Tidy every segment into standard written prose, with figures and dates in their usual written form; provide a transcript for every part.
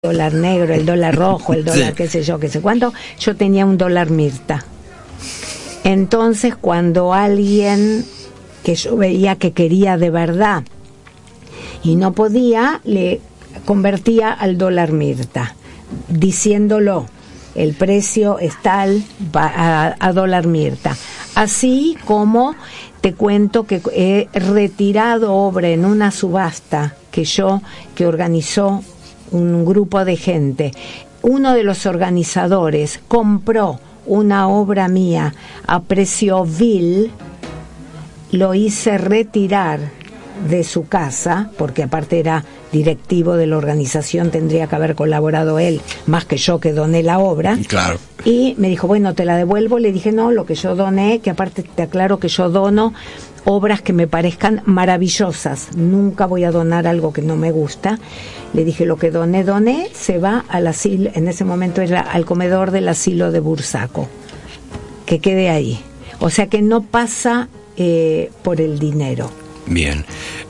dólar negro, el dólar rojo, el dólar qué sé yo, qué sé cuánto, yo tenía un dólar Mirta. Entonces, cuando alguien que yo veía que quería de verdad y no podía, le convertía al dólar Mirta, diciéndolo, el precio es tal a dólar Mirta. Así como te cuento que he retirado obra en una subasta que organizó un grupo de gente. Uno de los organizadores compró una obra mía a precio vil, lo hice retirar de su casa, porque aparte era directivo de la organización, tendría que haber colaborado él, más que yo que doné la obra. Claro. Y me dijo, bueno, te la devuelvo. Le dije, no, lo que yo doné, que aparte te aclaro que yo dono obras que me parezcan maravillosas, nunca voy a donar algo que no me gusta. Le dije, lo que doné, se va al asilo, en ese momento era al comedor del asilo de Bursaco, que quede ahí. O sea que no pasa por el dinero. Bien.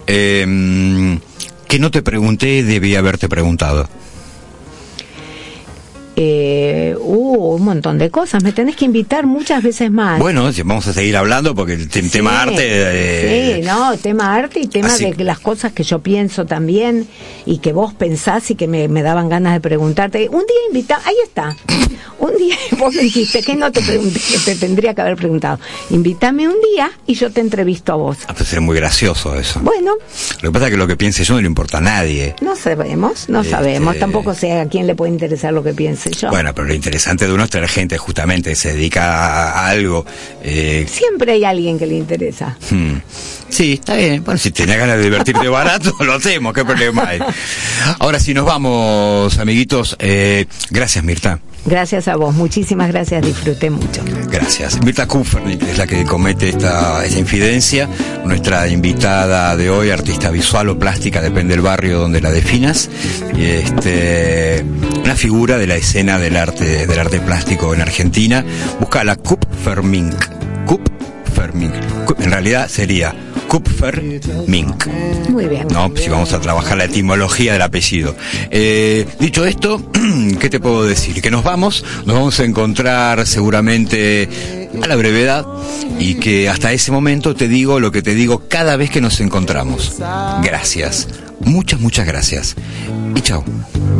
Que no te pregunté, debí haberte preguntado. Un montón de cosas. Me tenés que invitar muchas veces más. Bueno, vamos a seguir hablando porque el tema arte... Sí, no, tema arte y tema de las cosas que yo pienso también y que vos pensás y que me daban ganas de preguntarte. Un día ahí está. Un día vos me dijiste que no te pregunté, que te tendría que haber preguntado. Invítame un día y yo te entrevisto a vos. Pues sería muy gracioso eso. Bueno. Lo que pasa es que lo que piense yo no le importa a nadie. No sabemos. Tampoco sé a quién le puede interesar lo que piense yo. Bueno, pero lo interesante de uno es tener gente justamente que se dedica a algo. Siempre hay alguien que le interesa. Sí, está bien. Bueno, si tenés ganas de divertirte barato, lo hacemos, qué problema hay. Ahora sí, nos vamos, amiguitos. Gracias, Mirta. Gracias a vos, muchísimas gracias, disfruté mucho. Gracias. Mirta Kupfernik es la que comete esta infidencia, nuestra invitada de hoy, artista visual o plástica, depende del barrio donde la definas, una figura de la escena del arte plástico en Argentina. Busca Kupfermink, en realidad sería Kupfermink. Muy bien. No, si vamos a trabajar la etimología del apellido. Dicho esto, ¿qué te puedo decir? Que nos vamos a encontrar seguramente a la brevedad y que hasta ese momento te digo lo que te digo cada vez que nos encontramos. Gracias. Muchas gracias. Y chao.